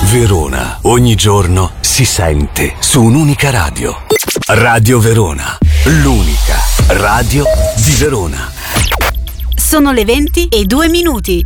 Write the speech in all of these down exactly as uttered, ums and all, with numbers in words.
Verona, ogni giorno si sente su un'unica radio. Radio Verona, l'unica radio di Verona. Sono le venti e due minuti.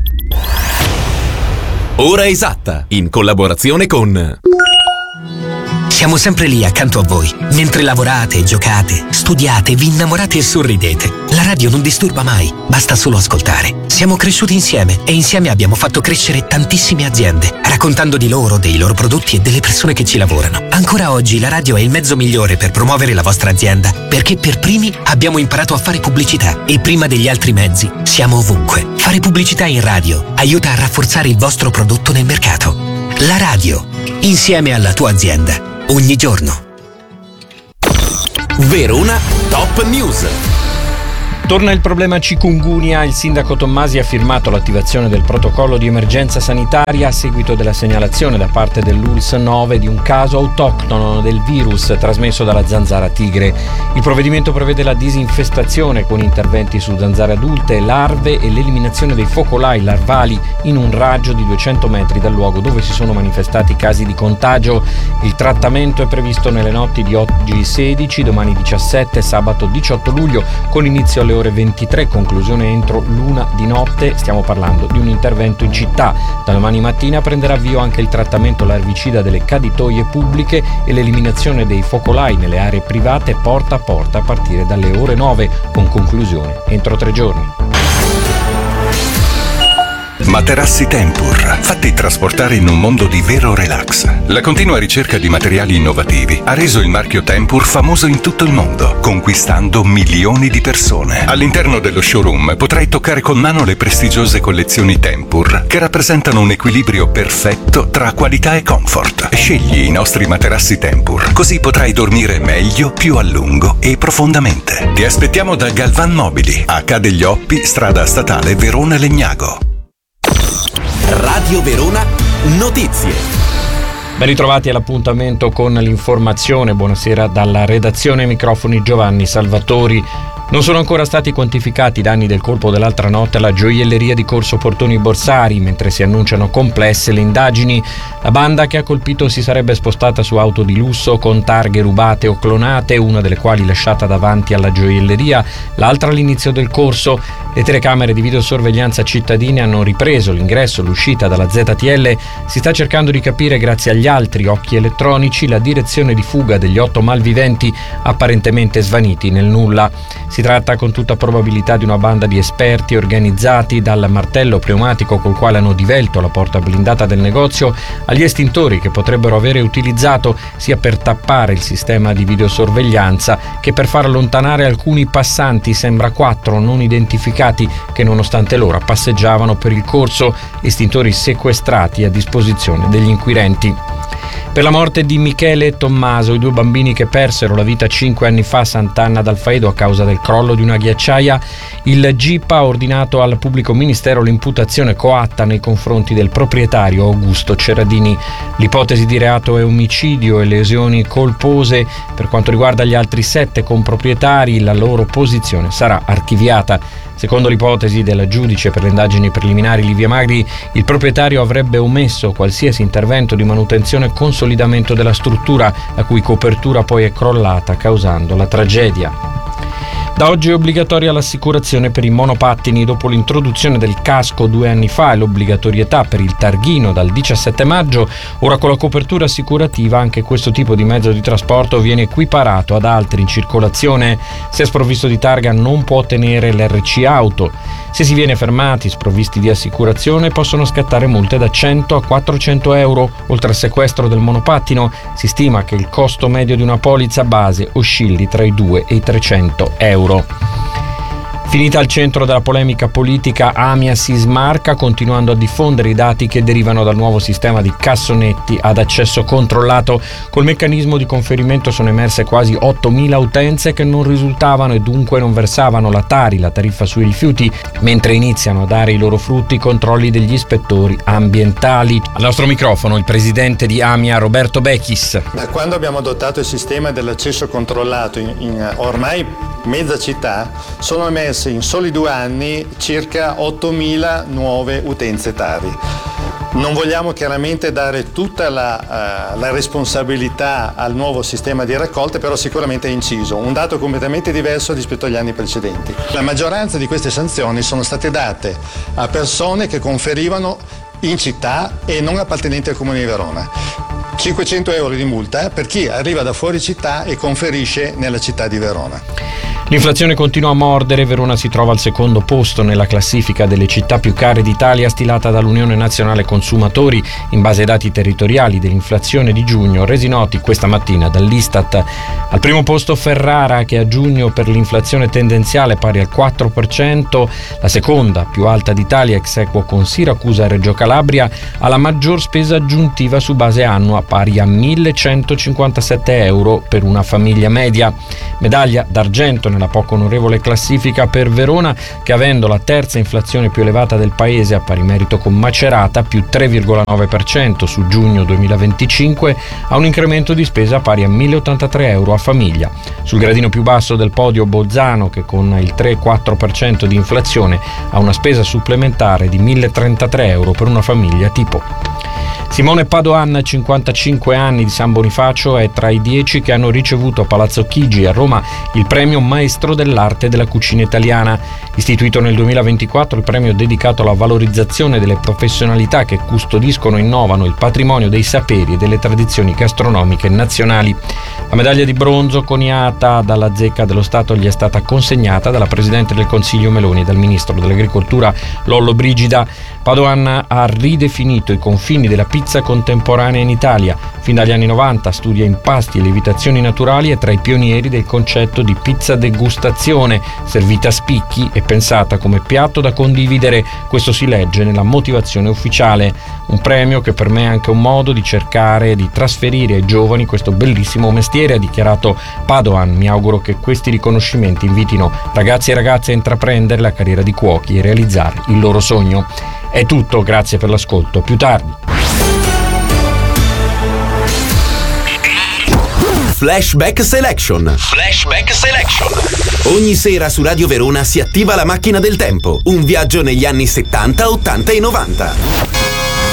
Ora esatta, in collaborazione con... Siamo sempre lì accanto a voi, mentre lavorate, giocate, studiate, vi innamorate e sorridete. La radio non disturba mai, basta solo ascoltare. Siamo cresciuti insieme e insieme abbiamo fatto crescere tantissime aziende, raccontando di loro, dei loro prodotti e delle persone che ci lavorano. Ancora oggi la radio è il mezzo migliore per promuovere la vostra azienda, perché per primi abbiamo imparato a fare pubblicità e prima degli altri mezzi siamo ovunque. Fare pubblicità in radio aiuta a rafforzare il vostro prodotto nel mercato. La radio, insieme alla tua azienda. Ogni giorno. Verona Top News. Torna il problema chikungunya. Il sindaco Tommasi ha firmato l'attivazione del protocollo di emergenza sanitaria a seguito della segnalazione da parte dell'U L S nove di un caso autoctono del virus trasmesso dalla zanzara tigre. Il provvedimento prevede la disinfestazione con interventi su zanzare adulte, larve e l'eliminazione dei focolai larvali in un raggio di duecento metri dal luogo dove si sono manifestati casi di contagio. Il trattamento è previsto nelle notti di oggi sedici, domani diciassette e sabato diciotto luglio, con inizio alle ore ventitré, conclusione entro l'una di notte. Stiamo parlando di un intervento in città. Da domani mattina prenderà avvio anche il trattamento larvicida delle caditoie pubbliche e l'eliminazione dei focolai nelle aree private porta a porta a partire dalle ore nove, con conclusione entro tre giorni. Materassi Tempur, fatti trasportare in un mondo di vero relax. La continua ricerca di materiali innovativi ha reso il marchio Tempur famoso in tutto il mondo, conquistando milioni di persone. All'interno dello showroom potrai toccare con mano le prestigiose collezioni Tempur, che rappresentano un equilibrio perfetto tra qualità e comfort. Scegli i nostri materassi Tempur, così potrai dormire meglio, più a lungo e profondamente. Ti aspettiamo da Galvan Mobili, a Ca' degli Oppi, strada statale Verona Legnago. Radio Verona Notizie. Ben ritrovati all'appuntamento con l'informazione. Buonasera dalla redazione, microfoni Giovanni Salvatori. Non sono ancora stati quantificati i danni del colpo dell'altra notte alla gioielleria di Corso Portoni Borsari, mentre si annunciano complesse le indagini. La banda che ha colpito si sarebbe spostata su auto di lusso con targhe rubate o clonate, una delle quali lasciata davanti alla gioielleria, l'altra all'inizio del corso. Le telecamere di videosorveglianza cittadine hanno ripreso l'ingresso e l'uscita dalla Z T L. Si sta cercando di capire, grazie agli altri occhi elettronici, la direzione di fuga degli otto malviventi apparentemente svaniti nel nulla. Si tratta con tutta probabilità di una banda di esperti organizzati, dal martello pneumatico col quale hanno divelto la porta blindata del negozio agli estintori che potrebbero avere utilizzato sia per tappare il sistema di videosorveglianza che per far allontanare alcuni passanti, sembra quattro non identificati, che nonostante l'ora passeggiavano per il corso, estintori sequestrati a disposizione degli inquirenti. Per la morte di Michele e Tommaso, i due bambini che persero la vita cinque anni fa a Sant'Anna d'Alfaedo a causa del crollo di una ghiacciaia, il G I P ha ordinato al pubblico ministero l'imputazione coatta nei confronti del proprietario Augusto Cerradini. L'ipotesi di reato è omicidio e lesioni colpose. Per quanto riguarda gli altri sette comproprietari, la loro posizione sarà archiviata. Secondo l'ipotesi del giudice per le indagini preliminari Livia Magri, il proprietario avrebbe omesso qualsiasi intervento di manutenzione e consolidamento della struttura, la cui copertura poi è crollata, causando la tragedia. Da oggi è obbligatoria l'assicurazione per i monopattini dopo l'introduzione del casco due anni fa e l'obbligatorietà per il targhino dal diciassette maggio. Ora, con la copertura assicurativa, anche questo tipo di mezzo di trasporto viene equiparato ad altri in circolazione. Se è sprovvisto di targa non può ottenere l'R C auto. Se si viene fermati sprovvisti di assicurazione possono scattare multe da cento a quattrocento euro. Oltre al sequestro del monopattino, si stima che il costo medio di una polizza base oscilli tra i due e i trecento euro. Finita al centro della polemica politica, Amia si smarca continuando a diffondere i dati che derivano dal nuovo sistema di cassonetti ad accesso controllato. Col meccanismo di conferimento sono emerse quasi ottomila utenze che non risultavano e dunque non versavano la Tari, la tariffa sui rifiuti, mentre iniziano a dare i loro frutti i controlli degli ispettori ambientali. Al nostro microfono il presidente di Amia, Roberto Bechis. Da quando abbiamo adottato il sistema dell'accesso controllato in, in ormai mezza città, sono emerse in soli due anni circa ottomila nuove utenze Tari. Non vogliamo chiaramente dare tutta la, uh, la responsabilità al nuovo sistema di raccolte, però sicuramente è inciso, un dato completamente diverso rispetto agli anni precedenti. La maggioranza di queste sanzioni sono state date a persone che conferivano in città e non appartenenti al Comune di Verona. cinquecento euro di multa per chi arriva da fuori città e conferisce nella città di Verona. L'inflazione continua a mordere, Verona si trova al secondo posto nella classifica delle città più care d'Italia stilata dall'Unione Nazionale Consumatori in base ai dati territoriali dell'inflazione di giugno resi noti questa mattina dall'Istat. Al primo posto Ferrara, che a giugno per l'inflazione tendenziale pari al quattro per cento, la seconda più alta d'Italia ex aequo con Siracusa e Reggio Calabria, ha la maggior spesa aggiuntiva su base annua pari a millecentocinquantasette euro per una famiglia media. Medaglia d'argento nella poco onorevole classifica per Verona, che avendo la terza inflazione più elevata del paese a pari merito con Macerata più tre virgola nove per cento su giugno duemilaventicinque, ha un incremento di spesa pari a milleottantatré euro a famiglia. Sul gradino più basso del podio Bolzano, che con il tre virgola quattro per cento di inflazione ha una spesa supplementare di milletrentatré euro per una famiglia tipo. Simone Padoan, cinquantacinque anni, di San Bonifacio, è tra i dieci che hanno ricevuto a Palazzo Chigi a Roma il premio Maestro dell'arte della cucina italiana. Istituito nel duemilaventiquattro, il premio è dedicato alla valorizzazione delle professionalità che custodiscono e innovano il patrimonio dei saperi e delle tradizioni gastronomiche nazionali. La medaglia di bronzo coniata dalla Zecca dello Stato gli è stata consegnata dalla Presidente del Consiglio Meloni e dal Ministro dell'Agricoltura Lollobrigida. Padoan ha ridefinito i confini della pizza contemporanea in Italia. Fin dagli anni novanta studia impasti e lievitazioni naturali, e tra i pionieri del concetto di pizza degustazione, servita a spicchi e pensata come piatto da condividere. Questo si legge nella motivazione ufficiale. Un premio che per me è anche un modo di cercare di trasferire ai giovani questo bellissimo mestiere, ha dichiarato Padoan. Mi auguro che questi riconoscimenti invitino ragazzi e ragazze a intraprendere la carriera di cuochi e realizzare il loro sogno. È tutto, grazie per l'ascolto. Più tardi. Flashback Selection. Flashback Selection. Ogni sera su Radio Verona si attiva la macchina del tempo. Un viaggio negli anni settanta, ottanta e novanta.